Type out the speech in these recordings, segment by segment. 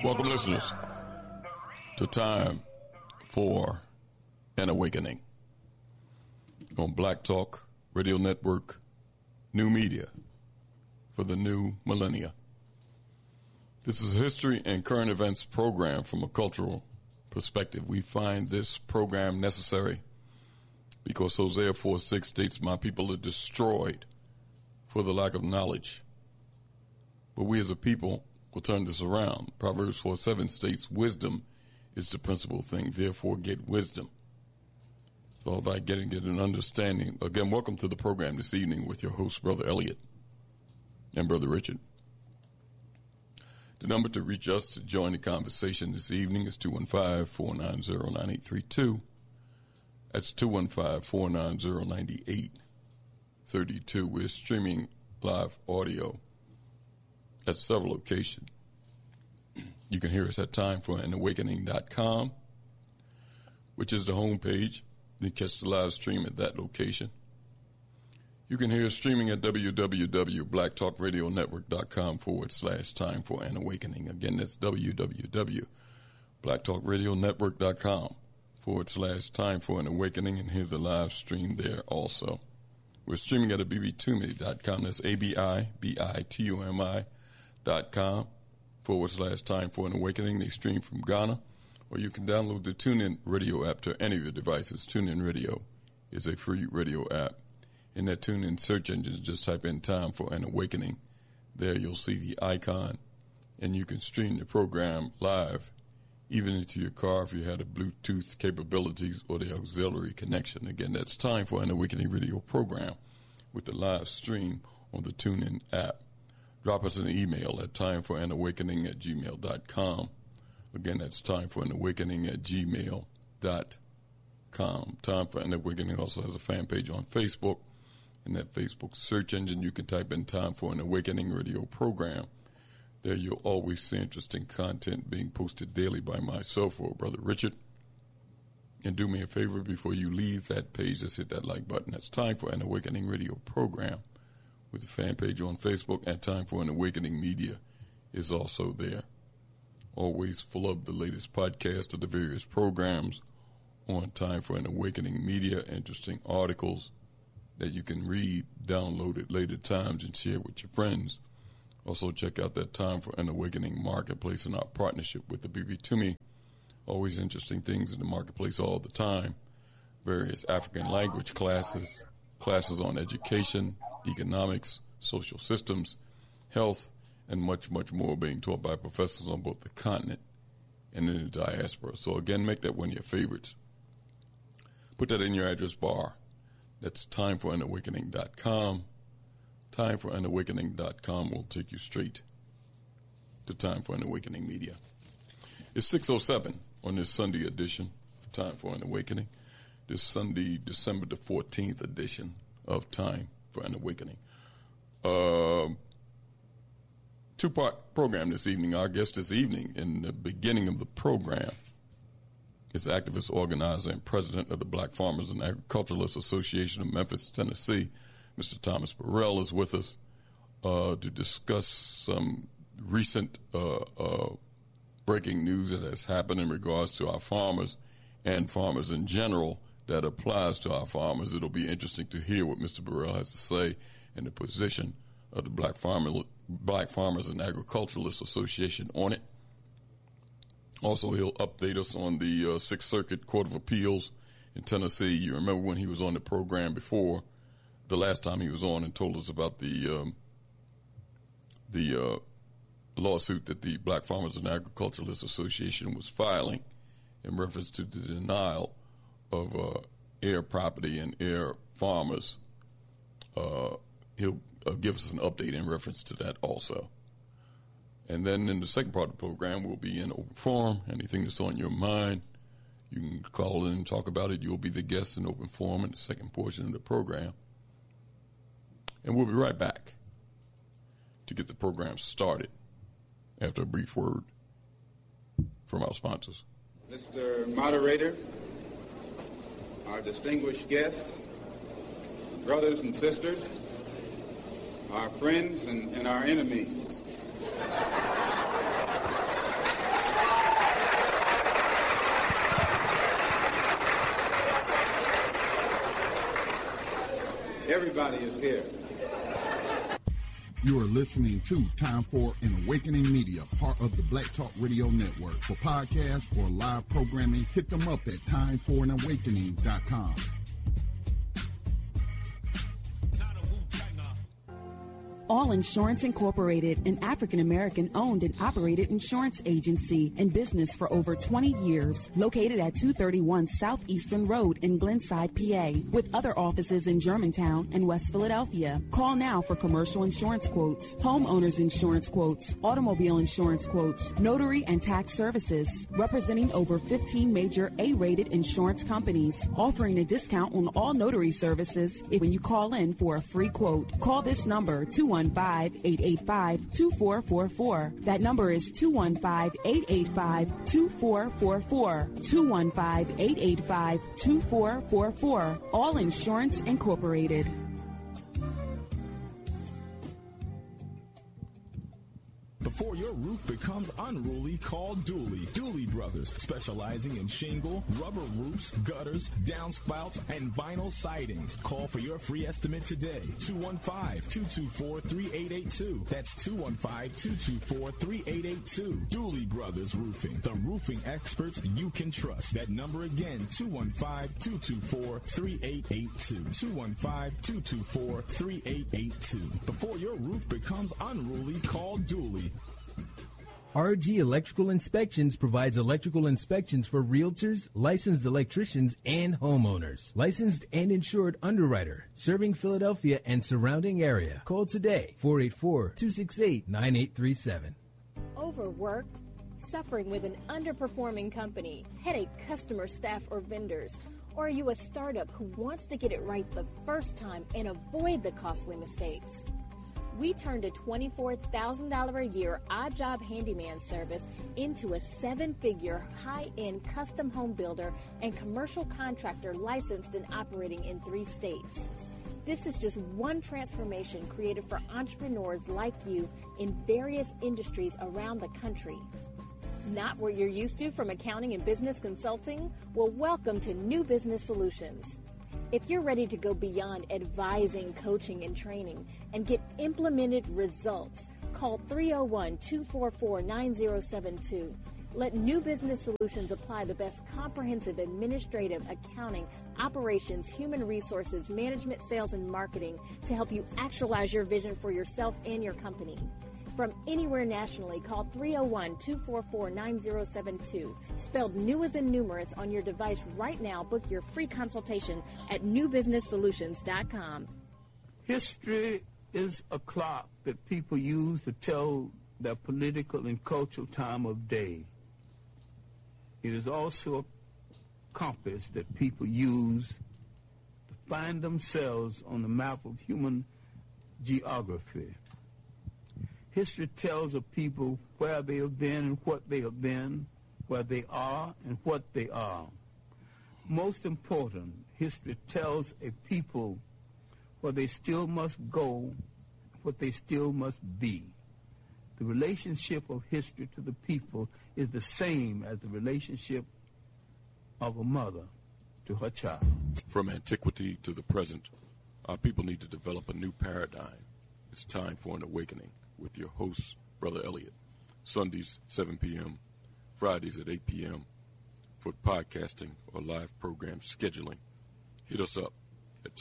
Welcome, listeners, to Time for an Awakening on Black Talk Radio Network, new media for the new millennia. This is a history and current events program from a cultural perspective. We find this program necessary because Hosea 4:6 states, "My people are destroyed for the lack of knowledge." But we as a people will turn this around. Proverbs 4:7 states, "Wisdom is the principal thing, therefore get wisdom. With all thy getting, get an understanding." Again, welcome to the program this evening with your host, Brother Elliot and Brother Richard. The number to reach us to join the conversation this evening is 215-490-9832. That's 215-490-9832. We're streaming live audio at several locations. You can hear us at timeforanawakening.com, which is the homepage. You can catch the live stream at that location. You can hear us streaming at www.blacktalkradionetwork.com/time for an awakening. Again, that's www.blacktalkradionetwork.com/time for an awakening, and hear the live stream there also. We're streaming at bbitumi.com. That's ABIBITUMI.com/time for an awakening. They stream from Ghana, or you can download the TuneIn Radio app to any of your devices. TuneIn Radio is a free radio app. In that TuneIn search engine, just type in "Time for an Awakening." There you'll see the icon, and you can stream the program live, even into your car if you had a Bluetooth capabilities or the auxiliary connection. Again, that's Time for an Awakening radio program with the live stream on the TuneIn app. Drop us an email at timeforanawakening@gmail.com. Again, that's timeforanawakening@gmail.com. Time for an Awakening also has a fan page on Facebook. In that Facebook search engine, you can type in "Time for an Awakening radio program." There you'll always see interesting content being posted daily by myself or Brother Richard. And do me a favor, before you leave that page, just hit that like button. That's Time for an Awakening radio program with the fan page on Facebook, and Time for an Awakening media is also there. Always full of the latest podcast of the various programs on Time for an Awakening media, interesting articles that you can read, download at later times, and share with your friends. Also, check out that Time for an Awakening marketplace and our partnership with the BB2Me. Always interesting things in the marketplace all the time. Various African language classes, classes on education, economics, social systems, health, and much, much more being taught by professors on both the continent and in the diaspora. So again, make that one of your favorites. Put that in your address bar. That's timeforanawakening.com. Timeforanawakening.com will take you straight to Time for an Awakening media. It's 6:07 on this Sunday edition of Time for an Awakening. This Sunday, December the 14th edition of Time for an Awakening. Two-part program this evening. Our guest this evening, in the beginning of the program, is activist, organizer, and president of the Black Farmers and Agriculturalists Association of Memphis, Tennessee. Mr. Thomas Burrell is with us to discuss some recent breaking news that has happened in regards to our farmers and farmers in general that applies to our farmers. It'll be interesting to hear what Mr. Burrell has to say in the position of the Black Farmers and Agriculturalists Association on it. Also, he'll update us on the Sixth Circuit Court of Appeals in Tennessee. You remember when he was on the program before, the last time he was on, and told us about the lawsuit that the Black Farmers and Agriculturalists Association was filing in reference to the denial of heir property and heir farmers. He'll give us an update in reference to that also. And then in the second part of the program, we'll be in open forum. Anything that's on your mind, you can call in and talk about it. You'll be the guest in open forum in the second portion of the program. And we'll be right back to get the program started after a brief word from our sponsors. Mr. Moderator, our distinguished guests, brothers and sisters, our friends and our enemies. everybody is here. You are listening to Time for an Awakening Media, part of the Black Talk Radio Network. For podcasts or live programming, hit them up at timeforanawakening.com. All Insurance Incorporated, an African-American owned and operated insurance agency in business for over 20 years, located at 231 Southeastern Road in Glenside, PA, with other offices in Germantown and West Philadelphia. Call now for commercial insurance quotes, homeowners insurance quotes, automobile insurance quotes, notary and tax services, representing over 15 major A-rated insurance companies, offering a discount on all notary services when you call in for a free quote. Call this number, 215-885-2444. That number is 215-885-2444. 215-885-2444. All Insurance Incorporated. Before your roof becomes unruly, call Dooley. Dooley Brothers, specializing in shingle, rubber roofs, gutters, downspouts, and vinyl sidings. Call for your free estimate today. 215-224-3882. That's 215-224-3882. Dooley Brothers Roofing, the roofing experts you can trust. That number again, 215-224-3882. 215-224-3882. Before your roof becomes unruly, call Dooley. RG Electrical Inspections provides electrical inspections for realtors, licensed electricians, and homeowners. Licensed and insured underwriter, serving Philadelphia and surrounding area. Call today, 484-268-9837. Overworked? Suffering with an underperforming company, headache customer, staff, or vendors? Or are you a startup who wants to get it right the first time and avoid the costly mistakes? We turned a $24,000 a year odd job handyman service into a 7-figure high-end custom home builder and commercial contractor licensed and operating in 3 states. This is just one transformation created for entrepreneurs like you in various industries around the country. Not what you're used to from accounting and business consulting? Well, welcome to New Business Solutions. If you're ready to go beyond advising, coaching, and training and get implemented results, call 301-244-9072. Let New Business Solutions apply the best comprehensive administrative, accounting, operations, human resources, management, sales, and marketing to help you actualize your vision for yourself and your company. From anywhere nationally, call 301-244-9072. Spelled new as in numerous on your device right now. Book your free consultation at newbusinesssolutions.com. History is a clock that people use to tell their political and cultural time of day. It is also a compass that people use to find themselves on the map of human geography. History tells of people where they have been and what they have been, where they are and what they are. Most important, history tells a people where they still must go, what they still must be. The relationship of history to the people is the same as the relationship of a mother to her child. From antiquity to the present, our people need to develop a new paradigm. It's time for an awakening. With your host, Brother Elliot. Sundays, 7 p.m., Fridays at 8 p.m. For podcasting or live program scheduling, hit us up at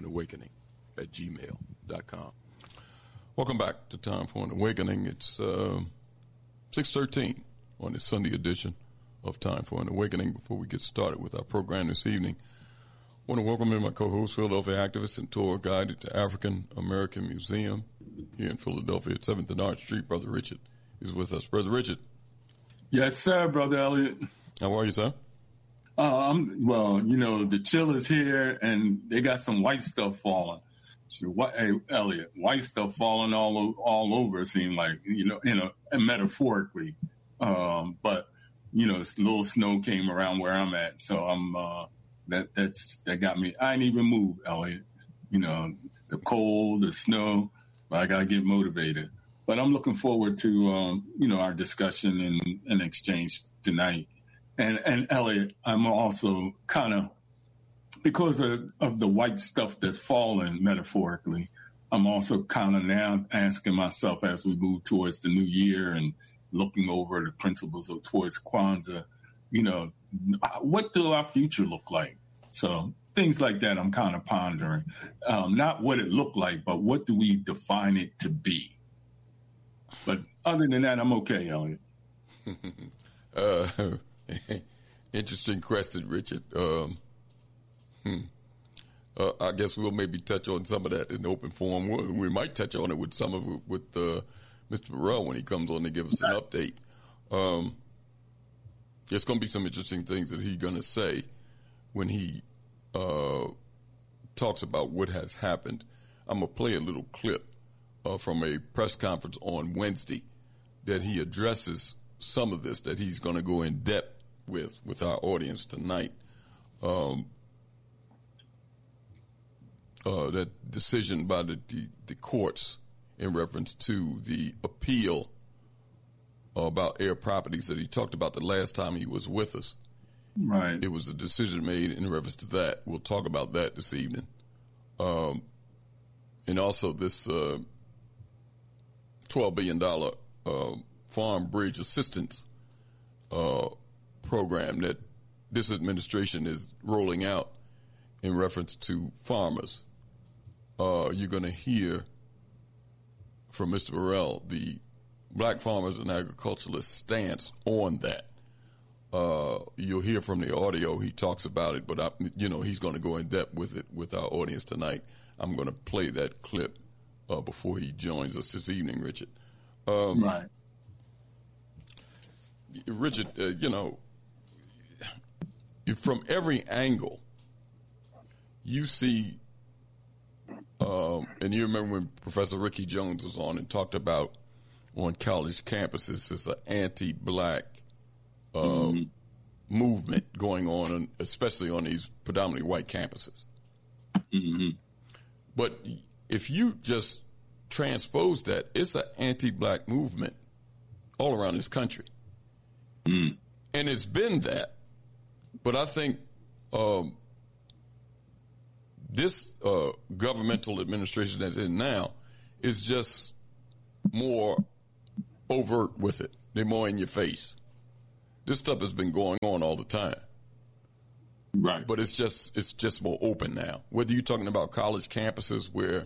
timeforanawakening@gmail.com. Welcome back to Time for an Awakening. It's 6:13 on this Sunday edition of Time for an Awakening. Before we get started with our program this evening, I want to welcome in my co-host, Philadelphia activist and tour guide at the African American Museum here in Philadelphia at 7th and Arch Street. Brother Richard is with us. Brother Richard. Yes, sir, Brother Elliot. How are you, sir? Well, the chill is here, and they got some white stuff falling. So, hey, Elliot, white stuff falling all over, it seemed like, metaphorically. But, a little snow came around where I'm at, so I'm that got me. I ain't even moved, Elliot. The cold, the snow, but I got to get motivated. But I'm looking forward to, our discussion and exchange tonight. And Elliot, I'm also kind of because of the white stuff that's fallen, metaphorically, I'm also kind of now asking myself as we move towards the new year and looking over the principles of towards Kwanzaa, what do our future look like? So things like that I'm kind of pondering. Not what it looked like, but what do we define it to be? But other than that, I'm okay, Elliot. Interesting question, Richard. I guess we'll maybe touch on some of that in open forum. We might touch on it with some of it with Mr. Burrell when he comes on to give us an update. There's going to be some interesting things that he's going to say when he talks about what has happened. I'm going to play a little clip from a press conference on Wednesday that he addresses some of this, that he's going to go in depth with our audience tonight. That decision by the courts in reference to the appeal about air properties that he talked about the last time he was with us. Right. It was a decision made in reference to that. We'll talk about that this evening. And also this $12 billion farm bridge assistance program that this administration is rolling out in reference to farmers. You're going to hear from Mr. Burrell the Black Farmers and Agriculturalists stance on that. You'll hear from the audio. He talks about it, but he's going to go in depth with it with our audience tonight. I'm going to play that clip before he joins us this evening, Richard. Right. Richard, from every angle, you see, and you remember when Professor Ricky Jones was on and talked about on college campuses, it's an anti-black movement going on, especially on these predominantly white campuses. Mm-hmm. But if you just transpose that, it's an anti-black movement all around this country. Mm. And it's been that. But I think this governmental administration that's in now is just more overt with it. They're more in your face. This stuff has been going on all the time. Right. But it's just more open now. Whether you're talking about college campuses where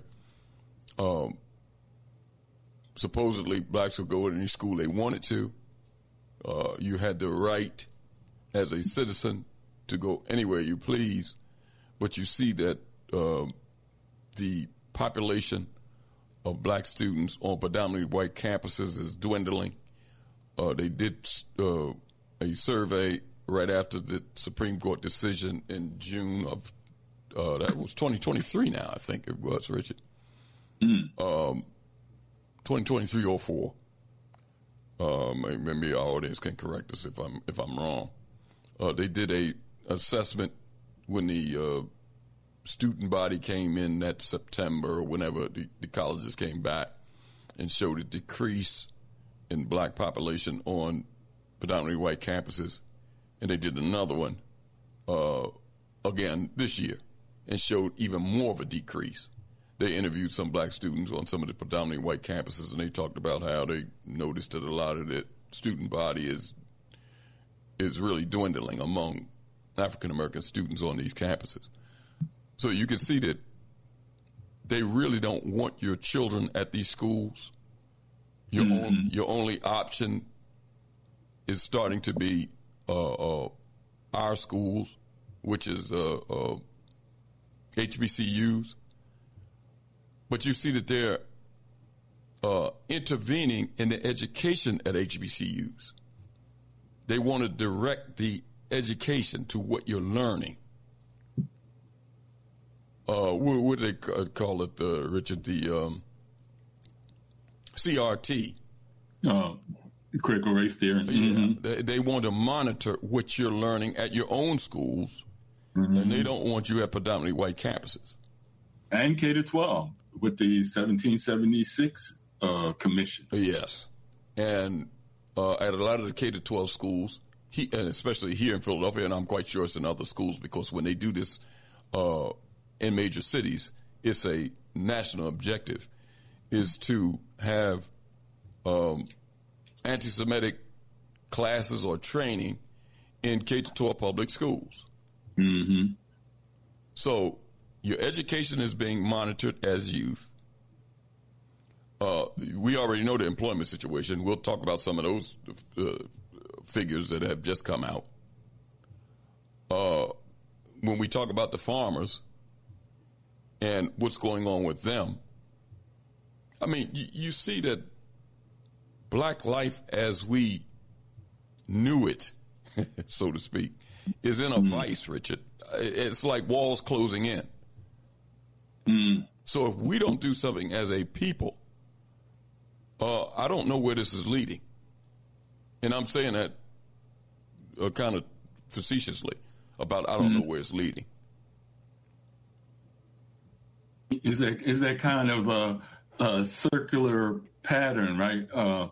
supposedly blacks would go to any school they wanted to, you had the right as a citizen to go anywhere you please, but you see that the population of black students on predominantly white campuses is dwindling. They did a survey right after the Supreme Court decision in June of, that was 2023 now, I think it was, Richard. 2023-04. Maybe our audience can correct us if I'm wrong. They did a assessment when the student body came in that September or whenever the colleges came back and showed a decrease in black population on predominantly white campuses. And they did another one again this year and showed even more of a decrease. They interviewed some black students on some of the predominantly white campuses, and they talked about how they noticed that a lot of the student body is really dwindling among African-American students on these campuses. So you can see that they really don't want your children at these schools. Your only option is starting to be our schools, which is HBCUs. But you see that they're intervening in the education at HBCUs. They want to direct the education to what you're learning. What do they call it, Richard? The CRT. Critical race theory. Yeah, they want to monitor what you're learning at your own schools, and they don't want you at predominantly white campuses. And K-12 with the 1776 commission. Yes. And at a lot of the K-12 schools, and especially here in Philadelphia, and I'm quite sure it's in other schools, because when they do this in major cities, it's a national objective, is to have anti-Semitic classes or training in K-12 public schools. Mm-hmm. So your education is being monitored as youth. We already know the employment situation. We'll talk about some of those figures that have just come out. When we talk about the farmers and what's going on with them, I mean, you see that black life as we knew it, so to speak, is in a vice, Richard. It's like walls closing in. So if we don't do something as a people, I don't know where this is leading. And I'm saying that kind of facetiously about I don't know where it's leading. Is that kind of a circular pattern, right?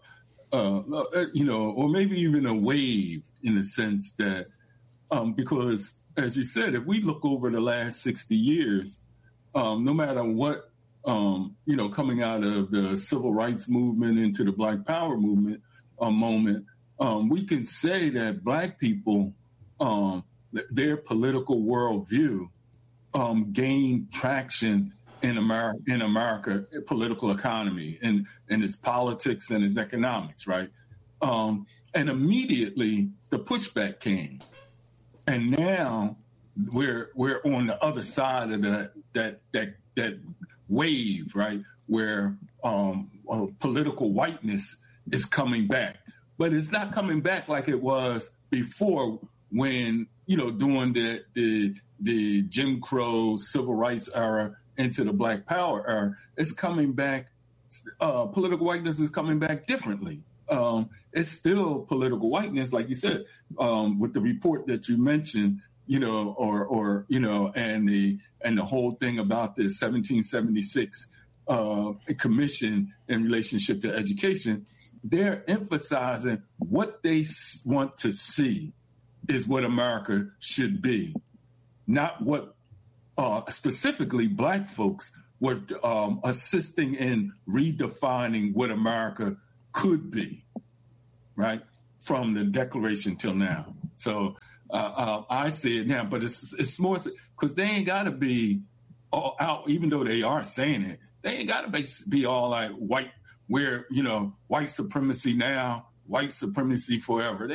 Or maybe even a wave in the sense that, because as you said, if we look over the last 60 years, no matter what, coming out of the civil rights movement into the Black Power movement moment, we can say that Black people, their political worldview gained traction in America political economy and its politics and its economics, right? And immediately the pushback came, and now we're on the other side of that wave, right? Where political whiteness is coming back, but it's not coming back like it was before when during the Jim Crow civil rights era into the Black Power era. It's coming back. Political whiteness is coming back differently. It's still political whiteness, like you said, with the report that you mentioned, and the whole thing about the 1776 commission in relationship to education. They're emphasizing what they want to see is what America should be, not what specifically Black folks were assisting in redefining what America could be, right, from the Declaration till now. So I see it now, but it's more because they ain't got to be all out, even though they are saying it. They ain't got to be all like white, where, white supremacy now, white supremacy forever.